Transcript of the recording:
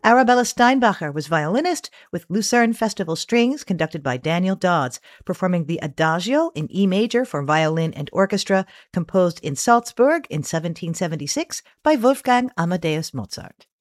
Arabella Steinbacher was violinist with Lucerne Festival Strings, conducted by Daniel Dodds, performing the Adagio in E major for violin and orchestra, composed in Salzburg in 1776 by Wolfgang Amadeus Mozart.